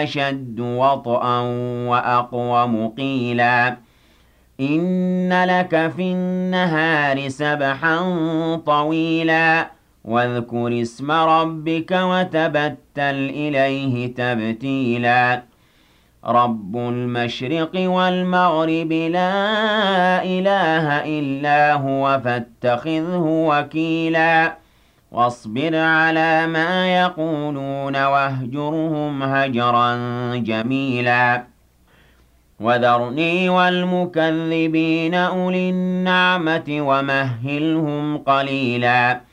أشد وطئا وأقوم قيلا إن لك في النهار سبحا طويلا واذكر اسم ربك وتبتل إليه تبتيلا رب المشرق والمغرب لا إله إلا هو فاتخذه وكيلا واصبر على ما يقولون واهجرهم هجرا جميلا وذرني والمكذبين أولي النعمة ومهلهم قليلا